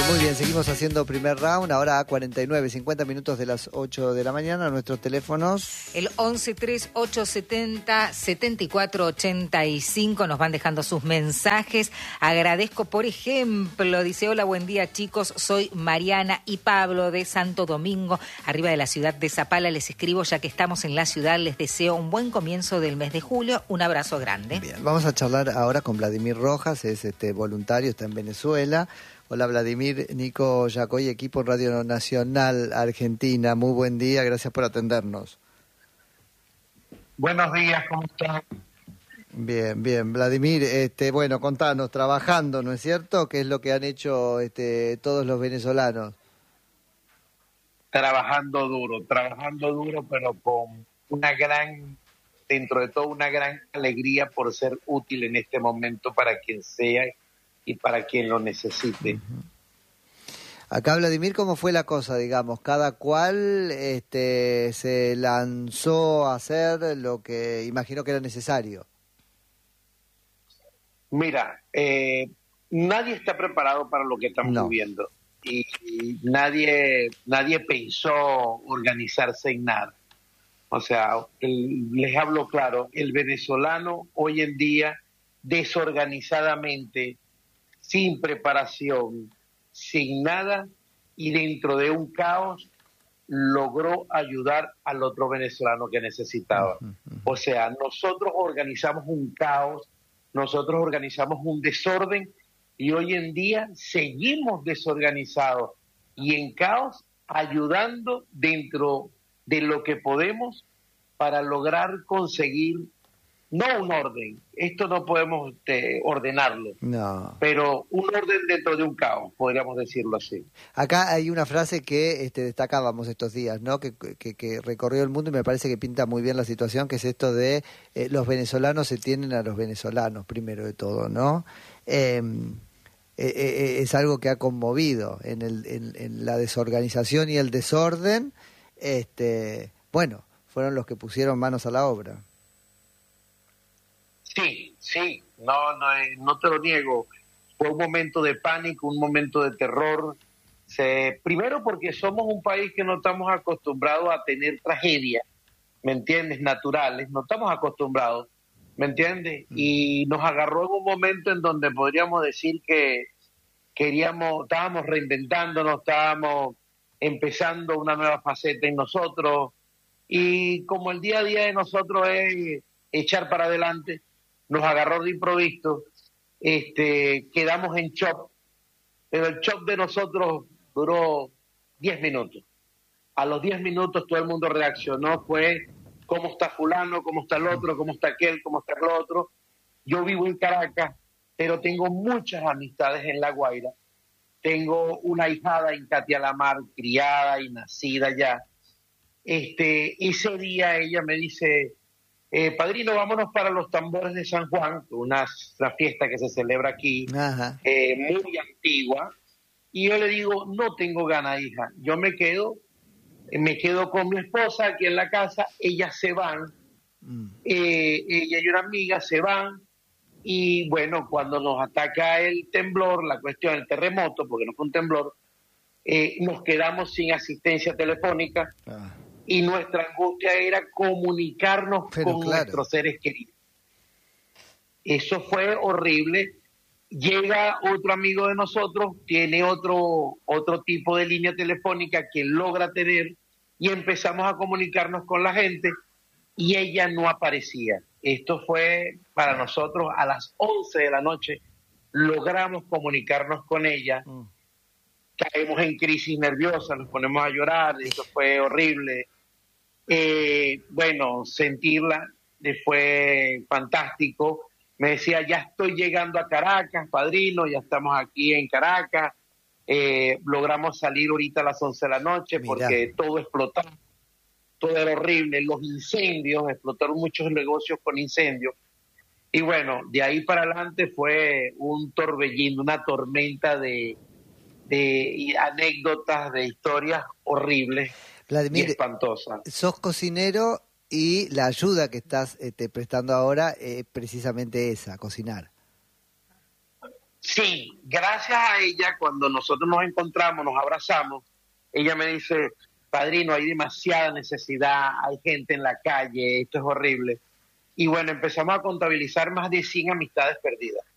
Muy bien, seguimos haciendo primer round, ahora a 49, 50 minutos de las 8 de la mañana, nuestros teléfonos. El 113870-7485, nos van dejando sus mensajes. Agradezco, por ejemplo, dice: hola, buen día chicos, soy Mariana y Pablo de Santo Domingo, arriba de la ciudad de Zapala. Les escribo ya que estamos en la ciudad, les deseo un buen comienzo del mes de julio, un abrazo grande. Bien, vamos a charlar ahora con Vladimir Rojas, es voluntario, está en Venezuela. Hola Vladimir, Nico Yacoy, equipo Radio Nacional Argentina. Muy buen día, gracias por atendernos. Buenos días, ¿cómo están? Bien, bien. Vladimir, bueno, contanos, trabajando, ¿no es cierto? ¿Qué es lo que han hecho todos los venezolanos? Trabajando duro, pero con dentro de todo, una gran alegría por ser útil en este momento para quien sea y para quien lo necesite. Uh-huh. Acá, Vladimir, ¿cómo fue la cosa, digamos? Cada cual se lanzó a hacer lo que imaginó que era necesario. Mira, nadie está preparado para lo que estamos viviendo y nadie pensó organizarse en nada. O sea, les hablo claro, el venezolano hoy en día desorganizadamente, sin preparación, sin nada y dentro de un caos, logró ayudar al otro venezolano que necesitaba. O sea, nosotros organizamos un caos, nosotros organizamos un desorden y hoy en día seguimos desorganizados y en caos, ayudando dentro de lo que podemos para lograr conseguir no un orden, esto no podemos ordenarlo, pero un orden dentro de un caos, podríamos decirlo así. Acá hay una frase que destacábamos estos días, ¿no? Que recorrió el mundo y me parece que pinta muy bien la situación, que es esto de los venezolanos se tienen a los venezolanos, primero de todo, ¿no? Es algo que ha conmovido en la desorganización y el desorden. Bueno, fueron los que pusieron manos a la obra. Sí, no te lo niego. Fue un momento de pánico, un momento de terror. Primero porque somos un país que no estamos acostumbrados a tener tragedias, ¿me entiendes? Naturales, no estamos acostumbrados, ¿me entiendes? Y nos agarró en un momento en donde podríamos decir que estábamos reinventándonos, estábamos empezando una nueva faceta en nosotros. Y como el día a día de nosotros es echar para adelante, nos agarró de improviso, quedamos en shock, pero el shock de nosotros duró 10 minutos. A los 10 minutos todo el mundo reaccionó, fue cómo está fulano, cómo está el otro, cómo está aquel, cómo está el otro. Yo vivo en Caracas, pero tengo muchas amistades en La Guaira. Tengo una ahijada en Catialamar, criada y nacida allá. Ese día ella me dice: padrino, vámonos para los tambores de San Juan, una fiesta que se celebra aquí, muy antigua. Y yo le digo: no tengo ganas, hija, yo me quedo con mi esposa aquí en la casa. Ellas se van, ella y una amiga se van, y bueno, cuando nos ataca el temblor, el terremoto, porque no fue un temblor, nos quedamos sin asistencia telefónica. Y nuestra angustia era comunicarnos con nuestros seres queridos. Eso fue horrible. Llega otro amigo de nosotros, tiene otro tipo de línea telefónica que logra tener, y empezamos a comunicarnos con la gente y ella no aparecía. Esto fue para nosotros a las 11 de la noche, logramos comunicarnos con ella. Caemos en crisis nerviosa, nos ponemos a llorar, eso fue horrible. Bueno, sentirla fue fantástico. Me decía: ya estoy llegando a Caracas, padrino, ya estamos aquí en Caracas. Logramos salir ahorita a las 11 de la noche. Mirá. Porque todo explotó, todo era horrible, los incendios, explotaron muchos negocios con incendios. Y bueno, de ahí para adelante fue un torbellino, una tormenta de anécdotas, de historias horribles. Vladimir, y espantosa. Sos cocinero y la ayuda que estás prestando ahora es precisamente esa, cocinar. Sí, gracias a ella, cuando nosotros nos encontramos, nos abrazamos, ella me dice, padrino, hay demasiada necesidad, hay gente en la calle, esto es horrible. Y bueno, empezamos a contabilizar más de 100 amistades perdidas.